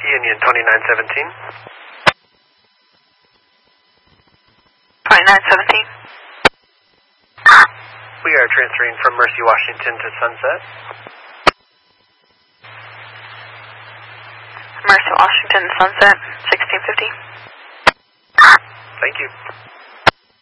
Union 2917. 2917. We are transferring from Mercy, Washington to Sunset. Mercy, Washington, Sunset, 1650. Thank you.